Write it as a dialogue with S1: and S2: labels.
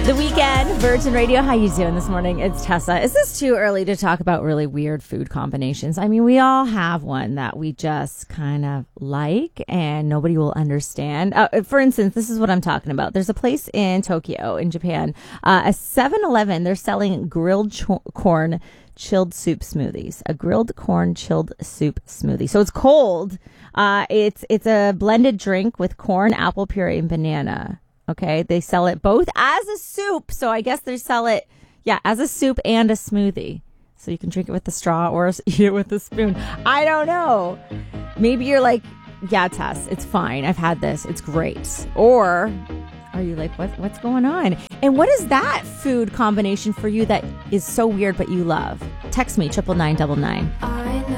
S1: The Weekend, Virgin Radio. How you doing this morning? It's Tessa. Is this too early to talk about really weird food combinations? I mean, we all have one that we just kind of like and nobody will understand. For instance, this is what I'm talking about. There's a place in Tokyo, in Japan, a 7-Eleven. They're selling grilled corn chilled soup smoothies. A grilled corn chilled soup smoothie. So it's cold. It's a blended drink with corn, apple puree, and banana. Okay, they sell it both as a soup. So I guess they sell it, as a soup and a smoothie. So you can drink it with a straw or eat it with a spoon. I don't know. Maybe you're like, yeah, Tess, it's fine. I've had this. It's great. Or are you like, what's going on? And what is that food combination for you that is so weird but you love? Text me, 99999.